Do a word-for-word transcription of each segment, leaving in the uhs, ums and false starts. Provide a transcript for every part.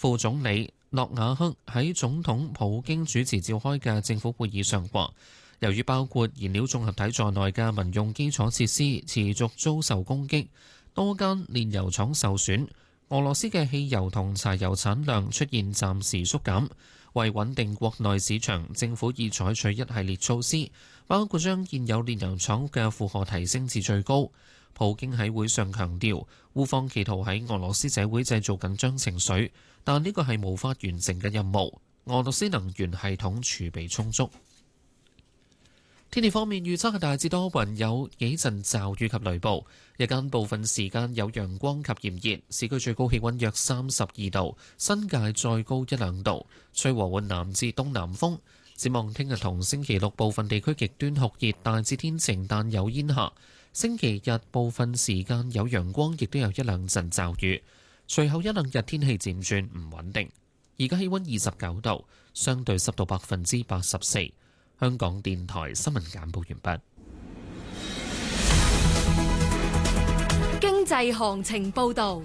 副總理諾瓦克喺總統普京主持召開嘅政府會議上話，由於包括燃料綜合體在內嘅民用基礎設施持續遭受攻擊，多間煉油廠受損，俄羅斯嘅汽油同柴油產量出現暫時縮減。為穩定國內市場，政府已採取一系列措施，包括將現有煉油廠嘅負荷提升至最高。普京喺會上強調，烏方企圖喺俄羅斯社會製造緊張情緒，但呢個係無法完成嘅任務。俄羅斯能源系統儲備充足。天氣方面預測係大致多雲，有幾陣驟雨及雷暴，日間部分時間有陽光及炎熱，市區最高氣溫約三十二度，新界再高一兩度，吹和緩南至東南風。展望聽日同星期六部分地區極端酷熱，大致天晴但有煙霞。星期日部分時間有陽光，亦都有一兩陣驟雨。隨後一兩日天氣漸轉唔穩定。而家氣溫二十九度，相對濕度百分之八十四。香港電台新聞簡報完畢。 經濟行情報導。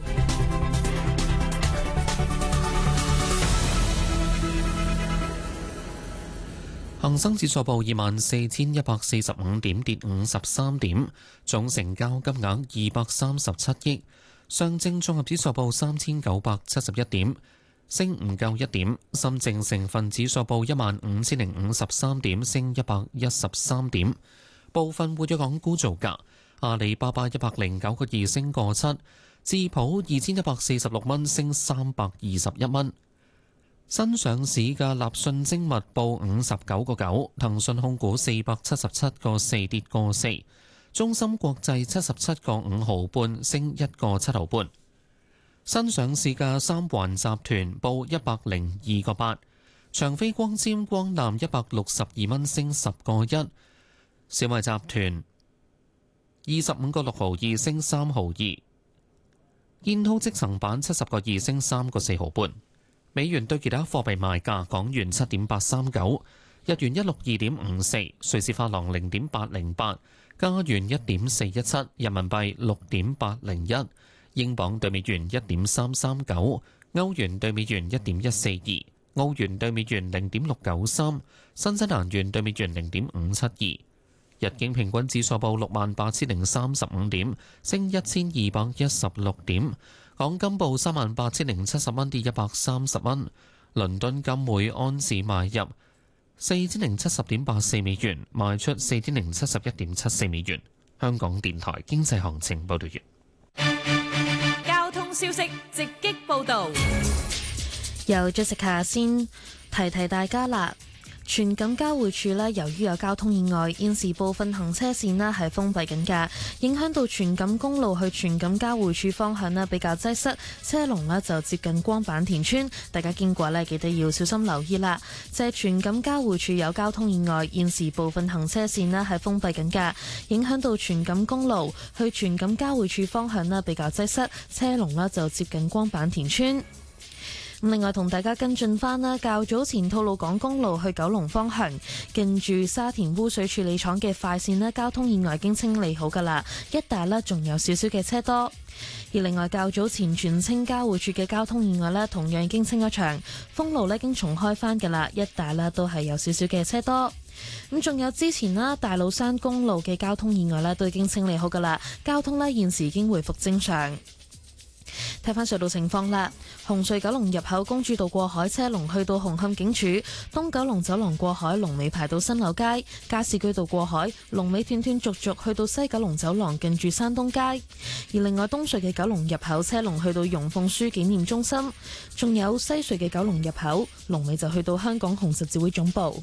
恒生指數報二萬四千一百四十五點，跌五十三點，總成交金額二百三十七億。上證綜合指數報三千九百七十一點，升唔夠一點。深證成分指數報一萬五千零五十三點，升一百一十三點。部分活躍港股造價：阿里巴巴一百零九個二升個七，智普二千一百四十六蚊升三百二十一蚊。新上市嘅立訊精密報五十九個九，騰訊控股四百七十七個四跌個四，中芯國際七十七個五毫半升一個七毫半。新上市嘅三環集團報一百零二個八，長飛光纖光纜一百六十二蚊升十個一，小米集團二十五個六毫二升三毫二，建滔積層板七十個二升三個四毫半。美元對其他貨幣賣價：港元七點八三九，日元一六二點五四，瑞士法郎零點八零八，加元一點四一七，人民幣六點八零一，英鎊對美元一點三三九，歐元對美元一點一四二，澳元對美元零點六九三，新西蘭元對美元零點五七二。日經平均指數報六萬八千零三十五點，升一千二百一十六點。港金報三萬八千零七十蚊，跌一百三十蚊。倫敦金每安士買入四千零七十點八四美元，賣出四千零七十一點七四美元。香港電台經濟行情報道完。 交通消息直擊報導， 由 Jessica 先提提大家啦。荃錦交匯處呢，由於有交通意外，現時部分行車線呢係封閉緊㗎，影響到荃錦公路去荃錦交匯處方向呢比較擠塞，車龍呢就接近光板田村，大家經過呢記得要小心留意啦。就係荃錦交匯處有交通意外，現時部分行車線呢係封閉緊㗎，影響到荃錦公路去荃錦交匯處方向呢比較擠塞，車龍呢就接近光板田村。另外同大家跟進返啦，較早前吐露港公路去九龍方向，近住沙田污水處理廠嘅快線呢，交通意外已經清理好㗎啦，一帶呢仲有少少嘅車多。而另外較早前荃青交匯處嘅交通意外呢，同樣已經清咗場，封路呢已經重開返㗎啦，一帶呢都係有少少嘅車多。咁仲有之前啦，大老山公路嘅交通意外呢都已經清理好㗎啦，交通呢現時已經回復正常。睇返隧道情況啦，紅隧九龍入口公主道過海車龍去到紅磡警署，東九龍走廊過海龍尾排到新柳街，加士居道過海龍尾斷斷續續去到西九龍走廊近住山東街。而另外東隧嘅九龍入口車龍去到容鳳書紀念中心，仲有西隧嘅九龍入口龍尾就去到香港紅十字會總部。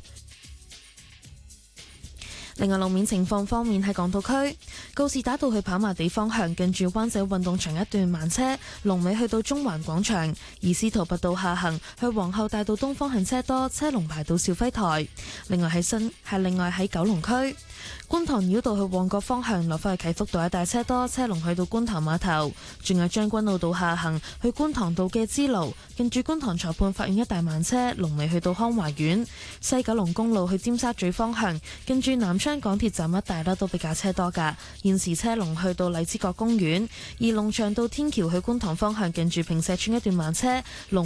另外路面情況方面，喺港島區告士打道去跑馬地方向近住灣仔運動場一段慢車，龍尾去到中環廣場；而司徒拔道下行去皇后大道東方向車多，車龍排到兆輝台。另外喺新係另外喺九龍區觀塘繞道去旺角方向落返去啟福道一帶車多，車龍去到觀塘碼頭。仲有將軍澳道下行去觀塘道嘅支路近住觀塘裁判法院一帶慢車，龍尾去到康華苑。西九龍公路去尖沙咀方向近住南昌港鐵站一帶咧都比較車多㗎，現時車龍去到荔枝角公園。而龍翔道天橋去觀塘方向近住坪石邨一段慢車，龍